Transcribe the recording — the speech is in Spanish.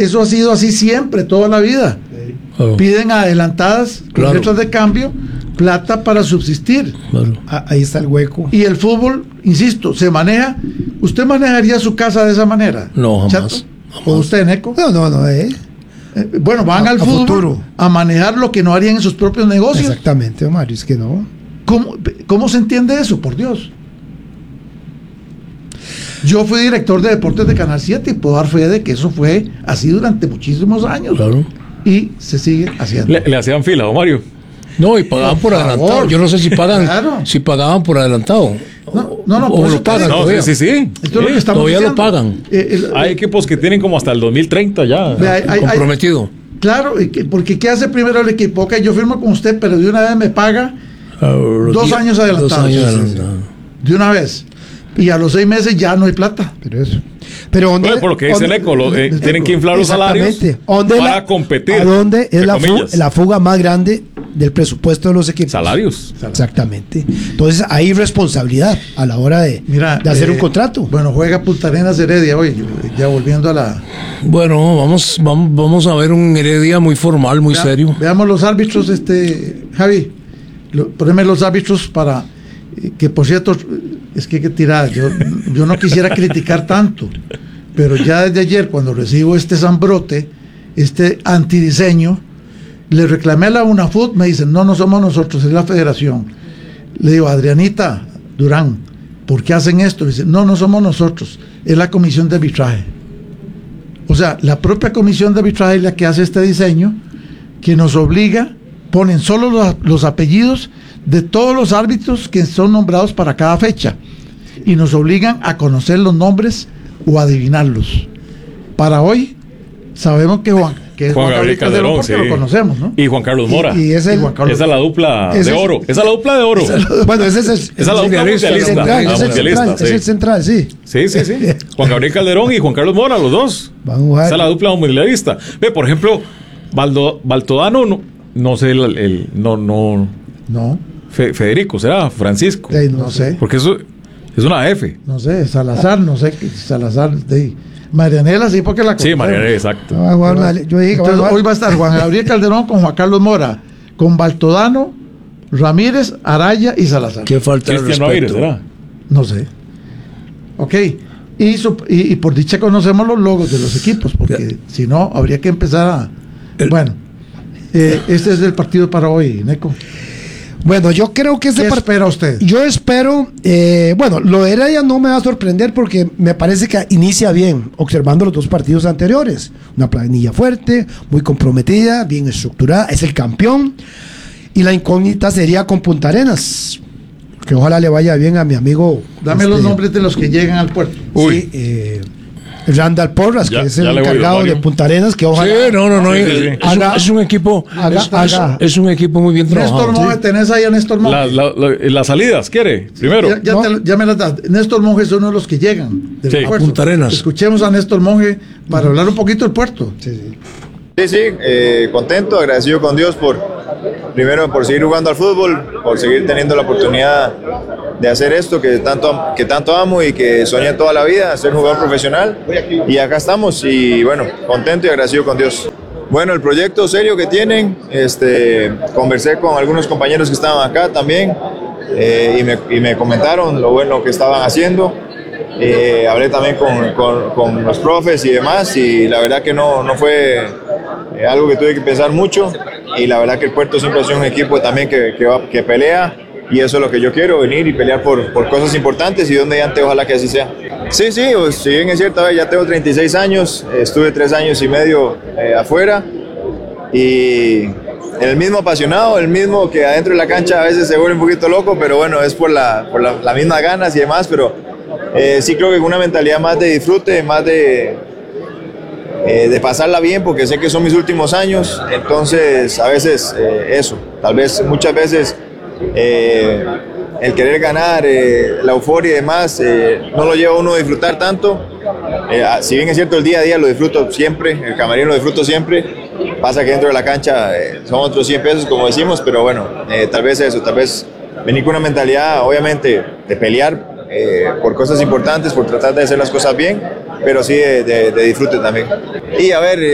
eso ha sido así siempre, toda la vida. Claro. Piden adelantadas, con Claro. letras de cambio, plata para subsistir. Claro. Ahí está el hueco. Y el fútbol, insisto, se maneja. ¿Usted manejaría su casa de esa manera? No, jamás. Chato? ¿O usted, Neco? No, Bueno, van al fútbol futuro. a manejar lo que no harían en sus propios negocios. Exactamente, Mario, es que no. ¿Cómo se entiende eso? Por Dios. Yo fui director de deportes de Canal 7 y puedo dar fe de que eso fue así durante muchísimos años. Claro. Y se sigue haciendo. Le hacían fila, don Mario. No, y pagaban por favor. adelantado. Yo no sé si pagan, Claro. si pagaban por adelantado. No, O por eso lo pagan te digo. No, todavía. sí. Esto es lo que estamos todavía diciendo. lo pagan. Hay equipos que tienen como hasta el 2030 ya. Comprometido. Claro, porque ¿qué hace primero el equipo? Ok, yo firmo con usted, pero de una vez me paga 2 años adelantados. 2 años adelantados. de una vez. Y a los 6 meses ya no hay plata. Pero ¿dónde, Bueno, por lo que dice Neco, tienen que inflar los salarios exactamente. ¿Dónde para competir. ¿A dónde es entre comillas. la fuga más grande del presupuesto de los equipos? Salarios. Exactamente. Entonces hay responsabilidad a la hora de hacer un contrato. Bueno, juega Punta Arenas Heredia hoy, ya volviendo a la... Bueno, vamos a ver un Heredia muy formal, muy serio. Veamos los árbitros, Javi, poneme los árbitros para... que por cierto, es que hay que tirar, yo no quisiera criticar tanto, pero ya desde ayer cuando recibo este zambrote, este antidiseño, le reclamé a la UNAFUT, me dicen, no somos nosotros, es la federación. Le digo, Adrianita Durán, ¿por qué hacen esto? Dice, no somos nosotros, es la comisión de arbitraje. O sea, la propia comisión de arbitraje es la que hace este diseño, que nos obliga, ponen solo los apellidos de todos los árbitros que son nombrados para cada fecha y nos obligan a conocer los nombres o adivinarlos. Para hoy sabemos que es Juan Gabriel Calderón porque lo conocemos, ¿no? Y Juan Carlos Mora. Y esa es la dupla de oro. Esa es la dupla de oro. Bueno, ese es esa es la dupla mundialista. Es el central, sí. Sí. Juan Gabriel Calderón y Juan Carlos Mora, los dos. Van a jugar. Esa es la dupla mundialista. Ve, por ejemplo, Baltodano, no sé, No. Federico, ¿será? Francisco. No sé. Porque eso es una F. No sé, Salazar, Salazar. Marianela, sí, porque la... Sí, Marianela, exacto. Yo dije que entonces, hoy va a estar Juan Gabriel Calderón con Juan Carlos Mora, con Baltodano, Ramírez, Araya y Salazar. ¿Qué falta de Cristian respeto? Ramírez, ¿será? No sé. Ok. Y por dicha conocemos los logos de los equipos, porque si no, habría que empezar a... Bueno, este es el partido para hoy, Neco. Bueno, yo creo que ¿Qué espera usted? Yo espero, bueno, lo de Heredia no me va a sorprender porque me parece que inicia bien, observando los 2 partidos anteriores. Una planilla fuerte, muy comprometida, bien estructurada, es el campeón. Y la incógnita sería con Punta Arenas, que ojalá le vaya bien a mi amigo. Dame los nombres de los que llegan al puerto. Uy. Sí, Randall Porras, que es el ya le voy, encargado de Mario. Punta Arenas, que ojalá... Sí, no. Sí. Es un equipo. Es un equipo muy bien trabajado. Néstor Monge, tenés ahí a Néstor Monge. Las salidas, ¿quiere? Primero. Ya me las das. Néstor Monge es uno de los que llegan del Sí. puerto. A Punta Arenas. Escuchemos a Néstor Monge para hablar un poquito del puerto. Sí, contento, agradecido con Dios primero por seguir jugando al fútbol, por seguir teniendo la oportunidad de hacer esto que tanto amo y que soñé toda la vida, ser jugador profesional. Y acá estamos y bueno, contento y agradecido con Dios. Bueno, el proyecto serio que tienen, conversé con algunos compañeros que estaban acá también y me comentaron lo bueno que estaban haciendo. Hablé también con los profes y demás y la verdad que no fue algo que tuve que pensar mucho y la verdad que el Puerto siempre ha sido un equipo también que pelea y eso es lo que yo quiero, venir y pelear por cosas importantes y donde antes ojalá que así sea. Sí, pues, si bien es cierto, ya tengo 36 años, estuve 3 años y medio afuera y el mismo apasionado, el mismo que adentro de la cancha a veces se vuelve un poquito loco, pero bueno, es por las mismas ganas y demás, pero sí creo que con una mentalidad más de disfrute, más de pasarla bien, porque sé que son mis últimos años, entonces a veces muchas veces el querer ganar, la euforia y demás, no lo lleva a uno a disfrutar tanto. Si bien es cierto, el día a día lo disfruto siempre, el camarín lo disfruto siempre, pasa que dentro de la cancha son otros 100 pesos, como decimos, pero bueno, tal vez venir con una mentalidad, obviamente, de pelear por cosas importantes, por tratar de hacer las cosas bien, pero sí de disfrute también. Y a ver,